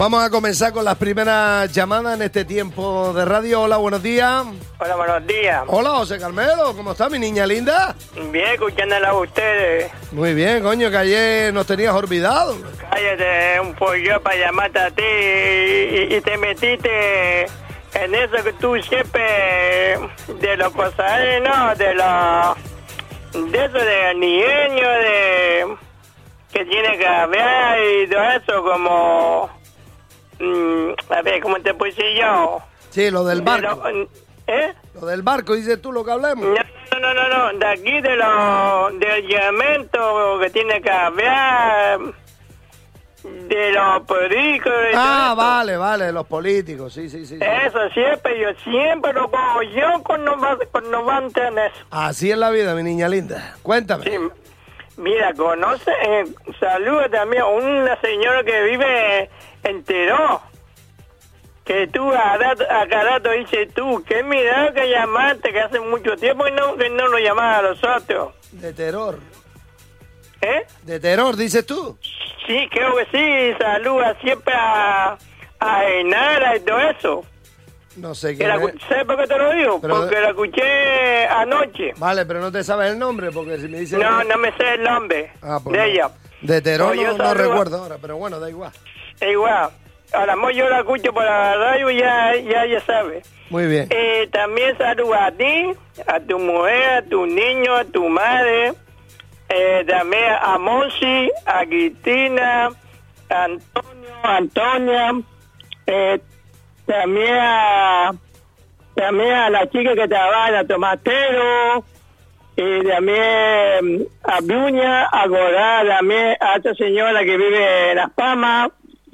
Vamos a comenzar con las primeras llamadas en este tiempo de radio. Hola, buenos días. Hola, buenos días. Hola, José Carmelo, ¿cómo está mi niña linda? Bien, escuchándola a ustedes. Muy bien, coño, que ayer nos tenías olvidado. Cállate un pollo para llamarte a ti y te metiste en eso que tú siempre, de los pasajes, ¿no? De eso de niño, de que tiene que hablar y todo eso, como, a ver, ¿cómo te puse yo? Sí, lo del barco. ¿Eh? Lo del barco, dices tú lo que hablemos. No, de aquí del llamento que tiene que hablar, de los políticos. Vale, los políticos, sí. Eso siempre, yo siempre lo cojo yo cuando van a tener eso. Así es la vida, mi niña linda. Cuéntame. Sí, mira, conoce, saluda también a una señora que vive en Teró. Que tú a cada rato dices tú, qué milagro que llamaste, que hace mucho tiempo que no lo llamaba a nosotros. De terror. ¿Eh? De terror, dices tú. Sí, creo que sí, saluda siempre a Enara y todo eso. No sé qué. ¿Sabes por qué te lo digo? Pero porque la escuché anoche. Vale, pero no te sabes el nombre, porque si me dices... No me sé el nombre de ella. De terror no recuerdo ahora, pero bueno, da igual. Igual. A lo mejor yo la escucho por la radio y ya sabe. Muy bien. También saluda a ti, a tu mujer, a tu niño, a tu madre, también a Monsi, a Cristina, a Antonia, también a la chica que trabaja en Tomatero, y también a Bruña, a Gorá, también a esta señora que vive en Las Palmas.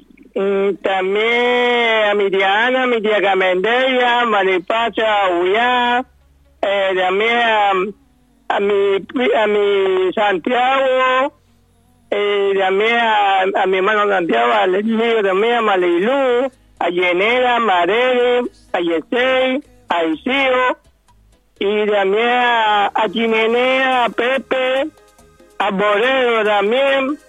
También a mi tía Ana, mi tía Camendella, Maripacha, Uyá, también a mi Santiago, también a mi hermano Santiago, a Lelio, también a Malilú, a Yenera, Marere, a Yesey, a Isío, y también a Chimenea, a Pepe, a Borero también.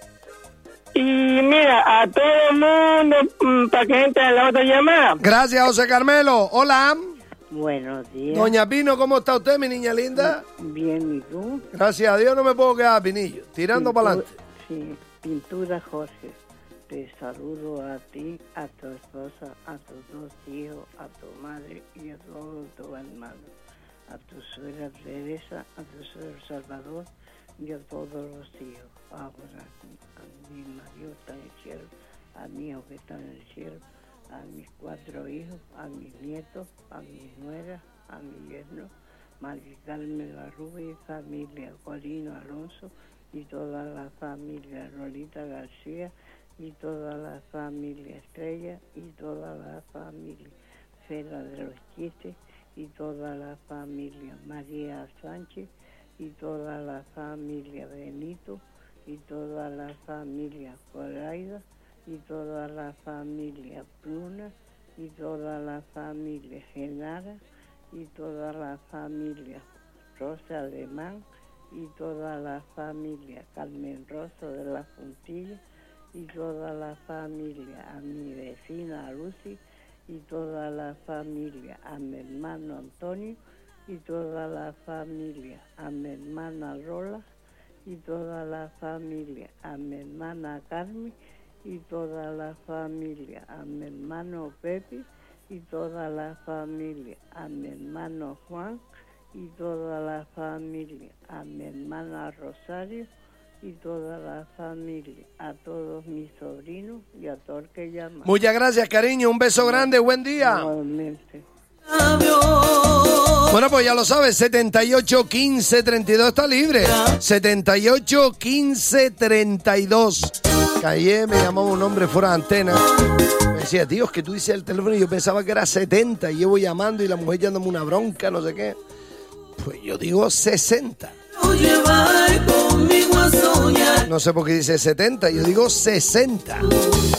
Y mira, a todo el mundo, para que entre en la otra llamada. Gracias, José Carmelo. Hola. Buenos días. Doña Pino, ¿cómo está usted, mi niña linda? Bien, ¿y tú? Gracias a Dios no me puedo quedar, Pinillo. Tirando para adelante. Sí, Pintura Jorge. Te saludo a ti, a tu esposa, a tus dos hijos, a tu madre y a todos tus hermanos. A tu suegra Teresa, a tu suegro Salvador y a todos los hijos. Ahora, a mi marido está en el cielo, a mi hijo que está en el cielo, a mis 4 hijos, a mis nietos, a mis nueras, a mi yerno, Mari Carmen La Rubia, familia Corino Alonso y toda la familia Rolita García y toda la familia Estrella y toda la familia Fera de los Chistes y toda la familia María Sánchez y toda la familia Benito y toda la familia Coraida y toda la familia Bruna y toda la familia Genara y toda la familia Rosa Alemán y toda la familia Carmen Rosa de la Puntilla y toda la familia a mi vecina Lucy y toda la familia a mi hermano Antonio y toda la familia a mi hermana Rola y toda la familia a mi hermana Carmen y toda la familia a mi hermano Pepe y toda la familia a mi hermano Juan y toda la familia a mi hermana Rosario y toda la familia, a todos mis sobrinos y a todo el que llama. Muchas gracias, cariño. Un beso grande. Buen día. Igualmente. Bueno, pues ya lo sabes, 78 15 32 está libre. 78 15 32. Que ayer me llamó un hombre fuera de antena. Me decía, tío, es que tú dices el teléfono y yo pensaba que era 70. Y llevo llamando y la mujer dándome una bronca, no sé qué. Pues yo digo 60. No sé por qué dice 70, yo digo 60.